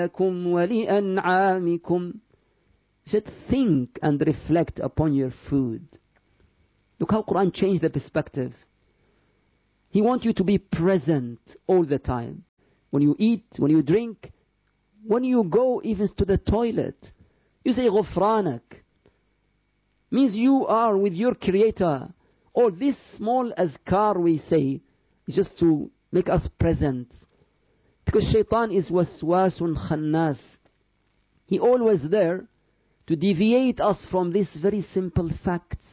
وَلِأَنْعَامِكُمْ. He said, think and reflect upon your food. Look how Quran changed the perspective. He wants you to be present all the time. When you eat, when you drink, when you go even to the toilet, you say غفرانك. Means you are with your Creator. Or this small azkar we say is just to make us present. Because shaitan is waswasun khannas. He always there to deviate us from these very simple facts.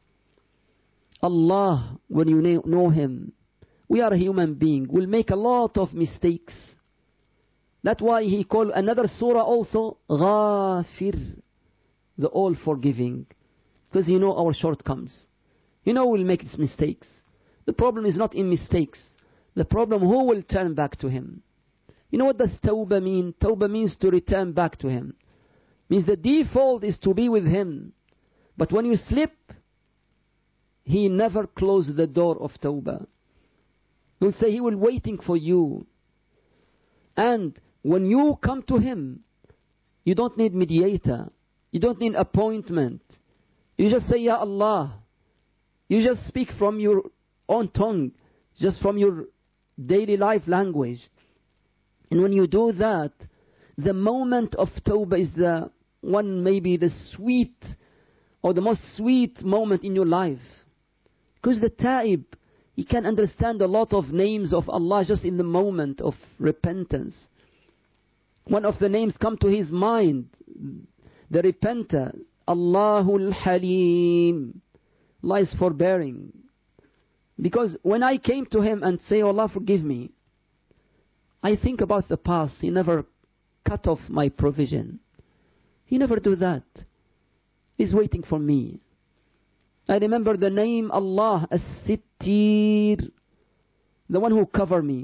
Allah, when you know Him, we are a human being, will make a lot of mistakes. That's why He called another surah also Ghafir, the all forgiving. Because He knows our shortcomings. He knows we'll make mistakes. The problem is not in mistakes. The problem, who will turn back to Him? You know what does tawbah mean? Tawbah means to return back to Him. Means the default is to be with Him. But when you slip, He never closed the door of tawbah. He will say He will waiting for you. And when you come to Him, you don't need mediator. You don't need appointment. You just say, Ya Allah. You just speak from your own tongue. Just from your daily life language. And when you do that, the moment of tawbah is the one, maybe the sweet or the most sweet moment in your life. Because the ta'ib, he can understand a lot of names of Allah just in the moment of repentance. One of the names come to his mind, the repenter, Allahul Halim. Allah is forbearing. Because when I came to Him and say, oh Allah forgive me, I think about the past. He never cut off my provision. He never do that. He's waiting for me. I remember the name Allah, As-Sittir, the one who cover me.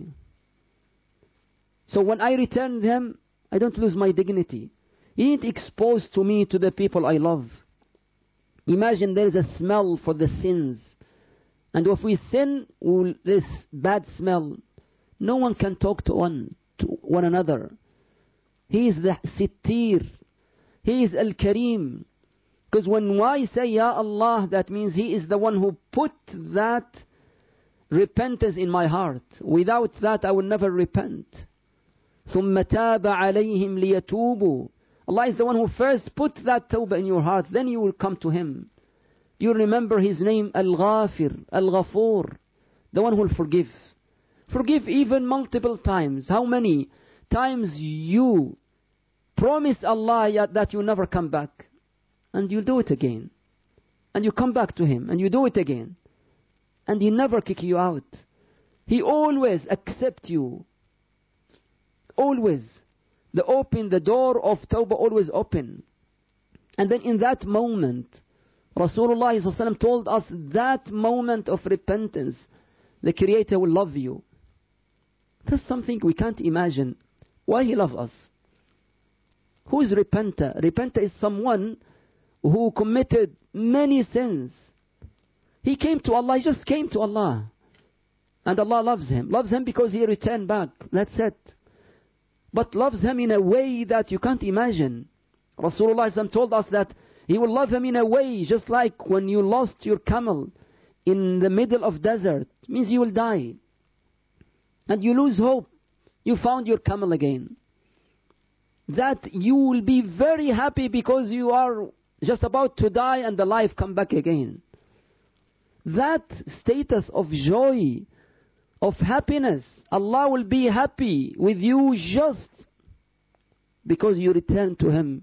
So when I return to Him, I don't lose my dignity. He ain't exposed to me, to the people I love. Imagine there is a smell for the sins. And if we sin, this bad smell, no one can talk to one another. He is the Sittir. He is Al-Kareem. Because when I say Ya Allah, that means He is the one who put that repentance in my heart. Without that, I will never repent. ثُمَّ تَابَ عَلَيْهِمْ لِيَتُوبُوا. Allah is the one who first put that tawbah in your heart. Then you will come to Him. You remember His name, Al-Ghafir, Al-Ghafur, the one who will forgive. Forgive even multiple times. How many times you promise Allah that you never come back? And you do it again. And you come back to Him. And you do it again. And He never kick you out. He always accepts you. Always. The door of Tawbah always open. And then in that moment, Rasulullah ﷺ told us that moment of repentance, the Creator will love you. That's something we can't imagine. Why He loves us? Who is repenter? Repenter is someone who committed many sins. He came to Allah, he just came to Allah. And Allah loves him. Loves him because he returned back. That's it. But loves him in a way that you can't imagine. Rasulullah ﷺ told us that He will love him in a way just like when you lost your camel in the middle of desert. It means you will die. And you lose hope. You found your camel again. That you will be very happy because you are just about to die and the life come back again. That status of joy, of happiness, Allah will be happy with you just because you return to Him.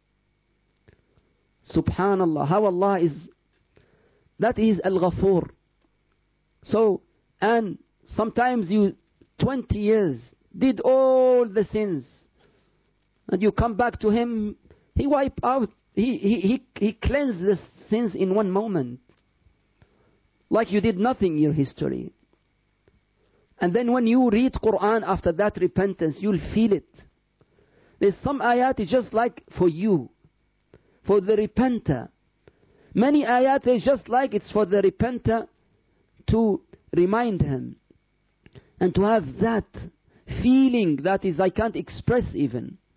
Subhanallah, how Allah is, that is Al-Ghafur. So, and sometimes you 20 years did all the sins and you come back to Him, He wipe out, He cleansed the sins in one moment, like you did nothing in your history. And then when you read Quran after that repentance, you'll feel it. There's some ayat is just like for you, for the repenter. Many ayat is just like it's for the repenter to remind him and to have that feeling that is I can't express even.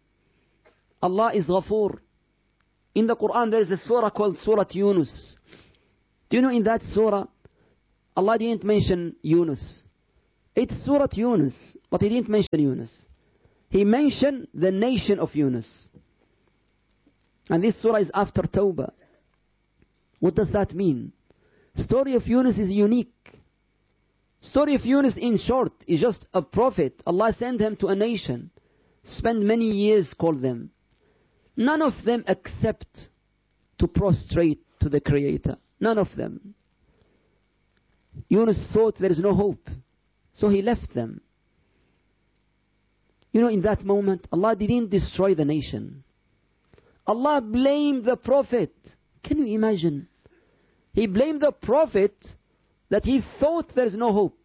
Allah is Ghafoor. In the Quran there is a surah called Surah Yunus. Do you know in that surah, Allah didn't mention Yunus. It's Surah Yunus, but He didn't mention Yunus. He mentioned the nation of Yunus. And this surah is after Tawbah. What does that mean? Story of Yunus is unique. Story of Yunus, in short, is just a prophet. Allah sent him to a nation. Spent many years, called them. None of them accept to prostrate to the Creator. None of them. Yunus thought there is no hope. So he left them. You know, in that moment, Allah didn't destroy the nation. Allah blamed the prophet. Can you imagine? He blamed the prophet that he thought there is no hope.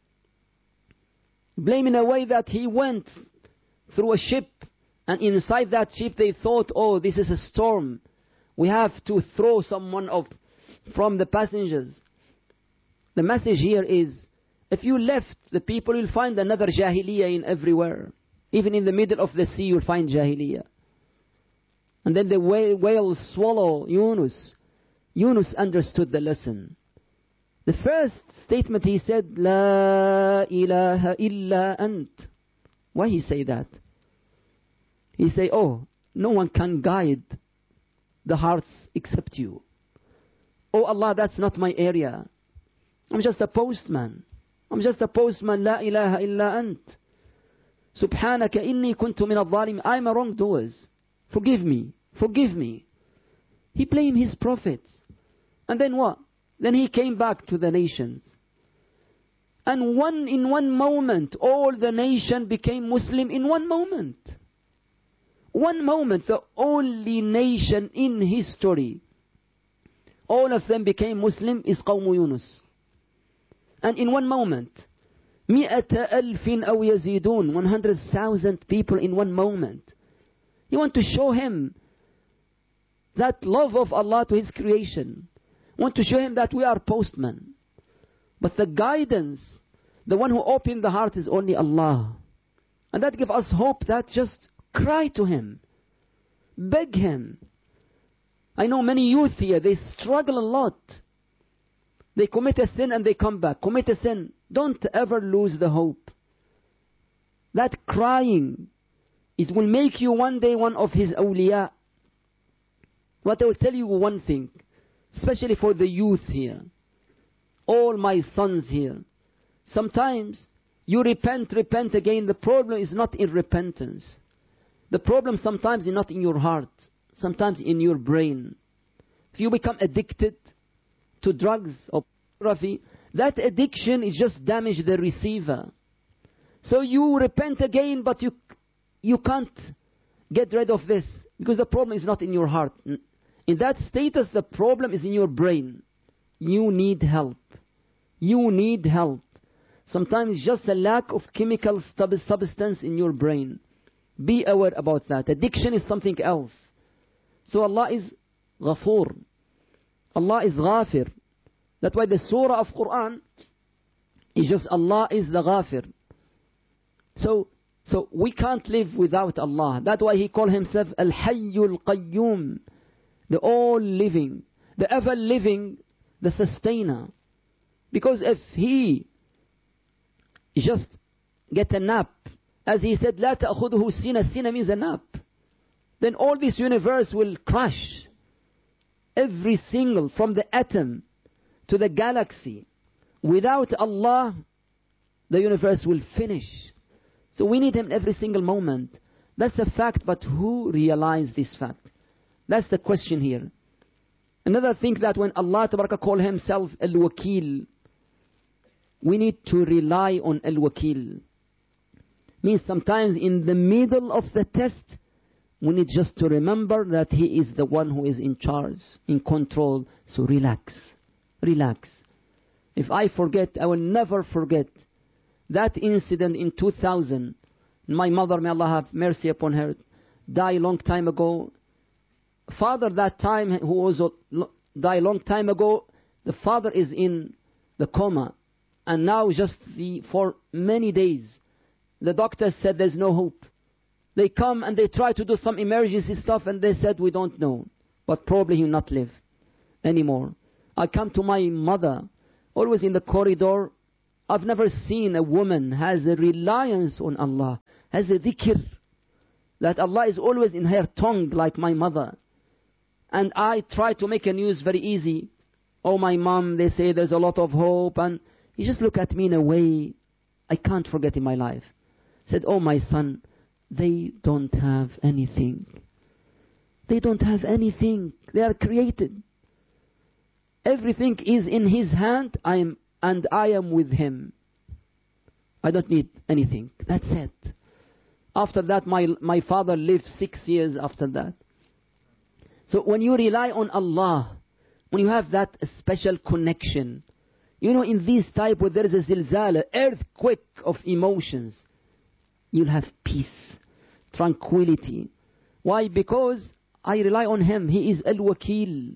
Blame in a way that he went through a ship, and inside that ship they thought, oh, this is a storm. We have to throw someone from the passengers. The message here is, if you left, the people will find another Jahiliyyah in everywhere. Even in the middle of the sea, you'll find Jahiliyyah. And then the whale swallow Yunus. Yunus understood the lesson. The first statement he said, La ilaha illa ant. Why he say that? He say, oh, no one can guide the hearts except you. Oh Allah, that's not my area. I'm just a postman. I'm just a postman. La ilaha illa ant. Subhanaka inni kuntu min al-zalim. I'm a wrongdoer. Forgive me. Forgive me. He blamed his prophets. And then what? Then he came back to the nations. And in one moment, all the nation became Muslim in one moment. One moment, the only nation in history, all of them became Muslim, is Qawm Yunus. And in one moment, 100,000 أو يزيدون, 100,000 people in one moment. You want to show him that love of Allah to His creation. Want to show him that we are postmen. But the guidance, the one who opened the heart, is only Allah. And that gives us hope, that just cry to Him. Beg Him. I know many youth here, they struggle a lot. They commit a sin and they come back. Commit a sin. Don't ever lose the hope. That crying, it will make you one day one of His awliya. But I will tell you one thing, especially for the youth here, all my sons here. Sometimes you repent again. The problem is not in repentance. The problem sometimes is not in your heart, sometimes in your brain. If you become addicted to drugs or pornography, that addiction is just damage the receiver. So you repent again, but you can't get rid of this, because the problem is not in your heart. In that status, the problem is in your brain. You need help. You need help. Sometimes it's just a lack of chemical substance in your brain. Be aware about that. Addiction is something else. So Allah is Ghafoor. Allah is Ghafir. That's why the surah of Quran is just Allah is the Ghafir. So we can't live without Allah. That's why He called Himself Al-Hayyul Qayyum, the all-living, the ever-living, the sustainer. Because if He just get a nap, as He said, لا تأخذه سنة, سنة means a nap, then all this universe will crash. Every single, from the atom to the galaxy. Without Allah, the universe will finish. So we need Him every single moment. That's a fact, but who realized this fact? That's the question here. Another thing, that when Allah Tabaraka call Himself Al-Wakil, we need to rely on Al-Wakil. Means sometimes in the middle of the test, we need just to remember that He is the one who is in charge, in control. So relax. Relax. If I forget, I will never forget that incident in 2000. My mother, may Allah have mercy upon her, died a long time ago. Father that time, who also died a long time ago, the father is in the coma. And now for many days, the doctor said there's no hope. They come and they try to do some emergency stuff and they said, we don't know. But probably he will not live anymore. I come to my mother, always in the corridor. I've never seen a woman has a reliance on Allah, has a dhikr, that Allah is always in her tongue like my mother. And I try to make a news very easy. Oh, my mom, they say there's a lot of hope. And he just look at me in a way I can't forget in my life. Said, oh, my son, they don't have anything. They don't have anything. They are created. Everything is in His hand, and I am with Him. I don't need anything. That's it. After that, my father lived 6 years after that. So when you rely on Allah, when you have that special connection, you know, in this type where there is a zilzal, earthquake of emotions, you'll have peace, tranquility. Why? Because I rely on Him. He is Al-Wakil.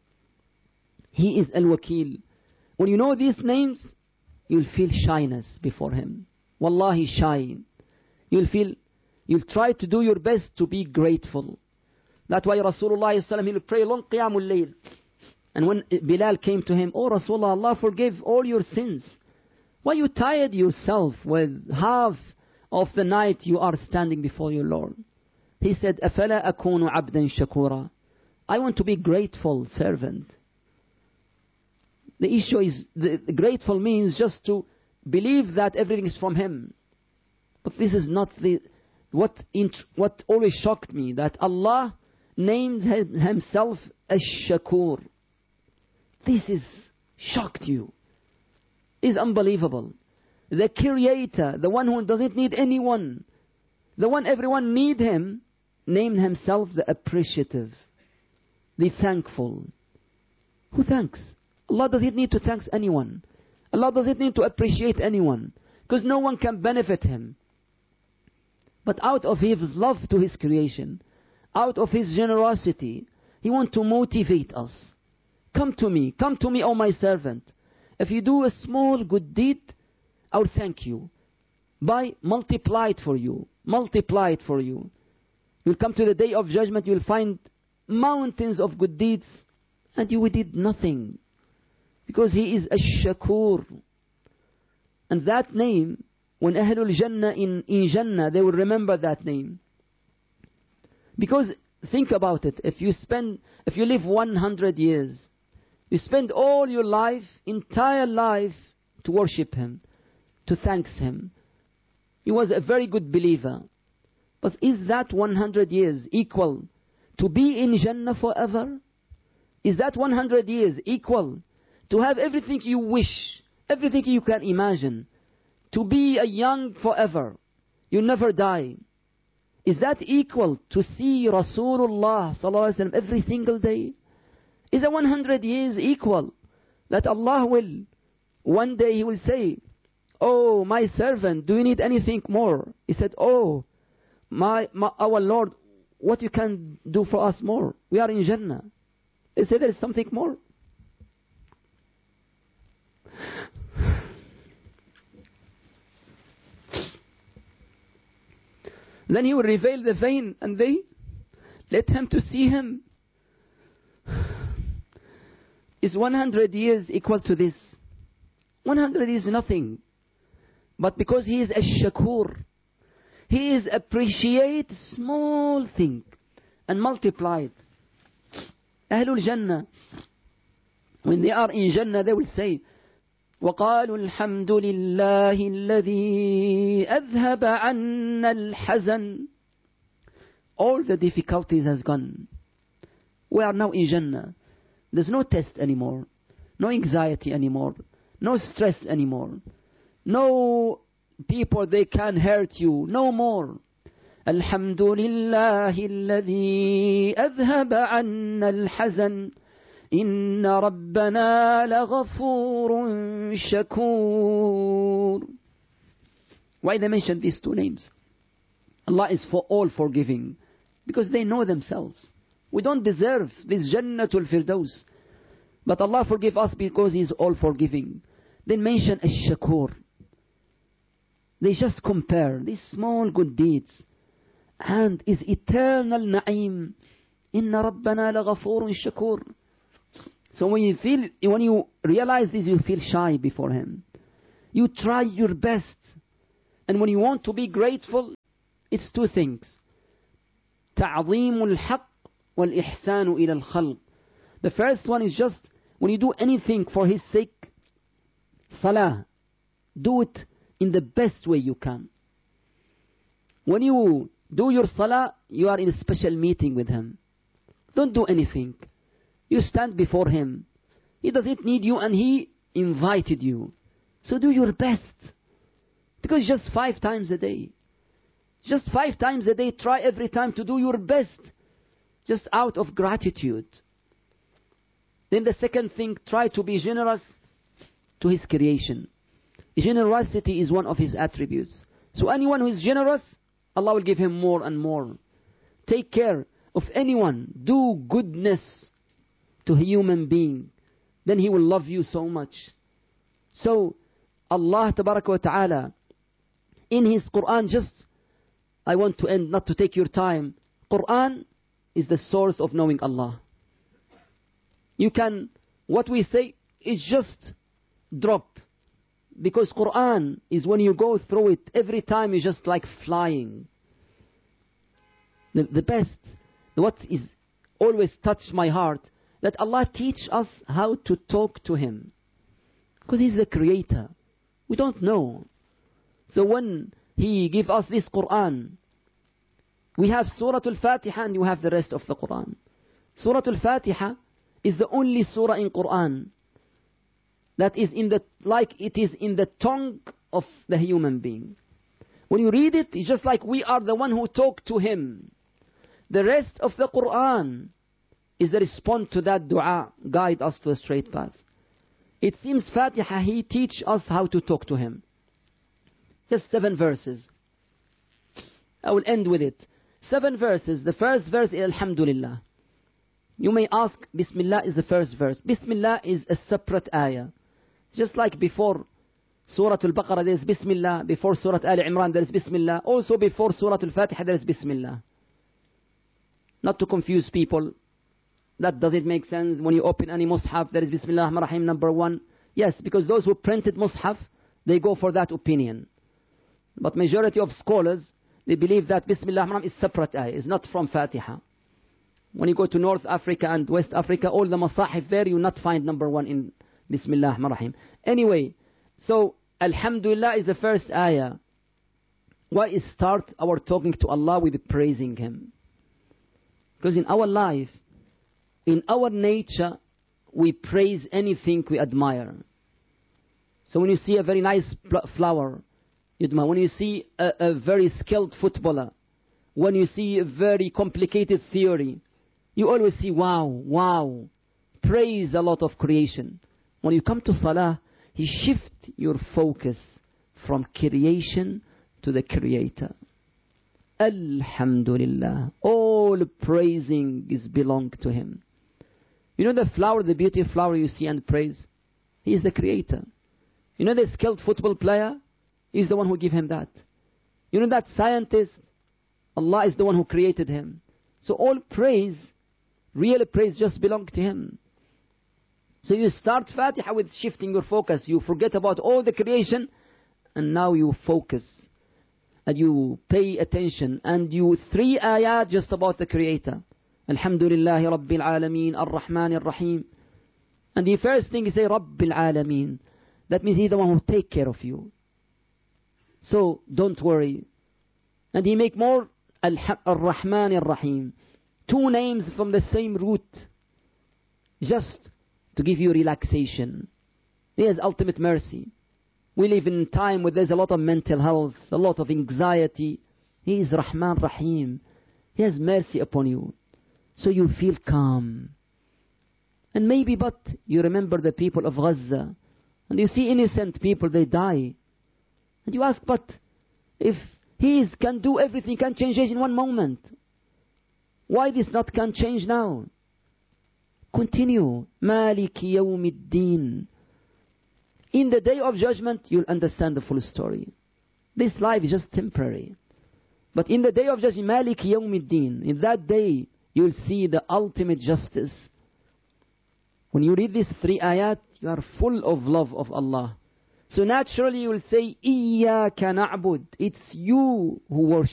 He is Al-Wakil. When you know these names, you'll feel shyness before Him. Wallahi, shine. You'll try to do your best to be grateful. That's why Rasulullah sallallahu he'll pray long Qiyamul Layl. And when Bilal came to him, oh Rasulullah, Allah forgive all your sins. Why you tired yourself with half of the night you are standing before your Lord? He said, أَفَلَا أَكُونُ عَبْدًا شَكُورًا. I want to be grateful servant. The issue is, the grateful means just to believe that everything is from Him. But this is not what always shocked me, that Allah named Himself Ash-Shakur. This is shocked you. It's unbelievable. The Creator, the one who doesn't need anyone, the one everyone need Him, named Himself the appreciative, the thankful. Who thanks? Allah doesn't need to thank anyone. Allah doesn't need to appreciate anyone, because no one can benefit Him. But out of His love to His creation, out of His generosity, He wants to motivate us. Come to me, O my servant. If you do a small good deed, I will thank you. By multiply it for you. Multiply it for you. You'll come to the day of judgment, you'll find mountains of good deeds, and you did nothing. Because He is Ash-Shakur. And that name, when Ahlul Jannah in Jannah, they will remember that name. Because think about it, if you live 100 years, you spend all your life, entire life, to worship Him, to thank Him. He was a very good believer. But is that 100 years equal to be in Jannah forever? Is that 100 years equal to have everything you wish, everything you can imagine, to be a young forever, you never die? Is that equal to see Rasulullah sallallahu alaihi wasallam every single day? Is a 100 years equal that Allah will, one day He will say, oh, my servant, do you need anything more? He said, oh, our Lord, what you can do for us more? We are in Jannah. He said, there is something more. Then He will reveal the vein and they let him to see Him. Is 100 years equal to this? 100 is nothing. But because He is Ash-Shakur, He is appreciate small thing and multiply it. Ahlul Jannah, when they are in Jannah, they will say, وَقَالُوا الْحَمْدُ لِلَّهِ الَّذِي أَذْهَبَ عَنَّا الْحَزَنِ. All the difficulties has gone. We are now in Jannah. There's no test anymore, no anxiety anymore, no stress anymore, no people they can hurt you, no more. الحمد لله الذي أذهب عنا الحزن إن ربنا لغفور شكور. Why they mention these two names? Allah is for all forgiving, because they know themselves. We don't deserve this Jannatul Firdaus, but Allah forgive us because He is all forgiving. Then mention Ash-Shakur. They just compare these small good deeds and is eternal na'im. Inna rabbana laghafurun shakur. So when you realize this, you feel shy before him. You try your best. And when you want to be grateful, it's two things. تعظيم الحق والإحسان إلى الخلق. The first one is just when you do anything for his sake, salah, do it in the best way you can. When you do your salah, you are in a special meeting with him. Don't do anything. You stand before him. He doesn't need you and he invited you. So do your best. Because just 5 times a day. Just 5 times a day, try every time to do your best. Just out of gratitude. Then the second thing, try to be generous to his creation. Generosity is one of his attributes. So anyone who is generous, Allah will give him more and more. Take care of anyone. Do goodness to a human being. Then he will love you so much. So Allah Tabaraka wa Ta'ala in his Quran, I want to end, not to take your time. Quran is the source of knowing Allah. What we say is just drop. Because Quran is when you go through it, every time is just like flying. The best, what is always touched my heart, that Allah teach us how to talk to him. Because he's the creator. We don't know. So when he give us this Quran, we have Surah Al-Fatiha and you have the rest of the Quran. Surah Al-Fatiha is the only surah in Quran that is like it is in the tongue of the human being. When you read it, it's just like we are the one who talk to him. The rest of the Quran is the response to that dua, guide us to the straight path. It seems Fatiha, he teach us how to talk to him. Just 7 verses. I will end with it. 7 verses. The first verse is Alhamdulillah. You may ask, Bismillah is the first verse. Bismillah is a separate ayah. Just like before Surah Al-Baqarah there is Bismillah. Before Surah Al-Imran there is Bismillah. Also before Surah Al-Fatiha there is Bismillah. Not to confuse people. That doesn't make sense. When you open any Mus'haf there is Bismillah ar-Rahman ar-Rahim number 1. Yes, because those who printed Mus'haf, they go for that opinion. But majority of scholars, they believe that Bismillah ar-Rahman is separate ayah. It's not from Fatiha. When you go to North Africa and West Africa, all the Masahif there, you will not find number 1 in Bismillah ar-Rahman ar-Rahim. Anyway, so Alhamdulillah is the first ayah. Why start our talking to Allah with praising him? Because in our life, in our nature, we praise anything we admire. So when you see a very nice flower, when you see a very skilled footballer, when you see a very complicated theory, you always see, wow, praise a lot of creation. When you come to Salah, he shifts your focus from creation to the Creator. Alhamdulillah. All praising is belong to him. You know the flower, the beauty flower you see and praise? He is the Creator. You know the skilled football player? He is the one who gave him that. You know that scientist? Allah is the one who created him. So all praise, real praise just belong to him. So you start Fatiha with shifting your focus. You forget about all the creation and now you focus. And you pay attention. And you 3 ayat just about the Creator. Alhamdulillahi Rabbil Alameen, Ar-Rahman Ar-Rahim. And the first thing you say, Rabbil Alameen. That means he's the one who take care of you. So don't worry. And he make more Ar-Rahman Ar-Rahim. 2 names from the same root. Just to give you relaxation. He has ultimate mercy. We live in a time where there's a lot of mental health, a lot of anxiety. He is Rahman Rahim. He has mercy upon you. So you feel calm. And maybe but you remember the people of Gaza. And you see innocent people, they die. And you ask, but if he can do everything, can change it in one moment. Why this not can change now? Continue. Maliki yawmiddin. In the day of judgment, you'll understand the full story. This life is just temporary. But in the day of judgment, Malik Yawmiddin, in that day, you will see the ultimate justice. When you read these 3 ayat, you are full of love of Allah. So naturally you will say, Iyaka na'bud. It's you who worship.